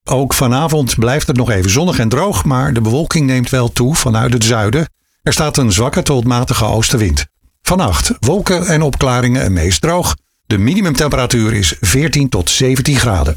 Ook vanavond blijft het nog even zonnig en droog, maar de bewolking neemt wel toe vanuit het zuiden. Er staat een zwakke tot matige oostenwind. Vannacht wolken en opklaringen en meest droog. De minimumtemperatuur is 14 tot 17 graden.